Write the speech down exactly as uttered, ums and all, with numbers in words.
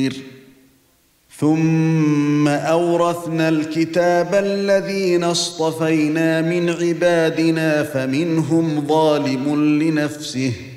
ثُمَّ أَوْرَثْنَا الْكِتَابَ الَّذِينَ اصْطَفَيْنَا مِنْ عِبَادِنَا فَمِنْهُمْ ظَالِمٌ لِنَفْسِهِ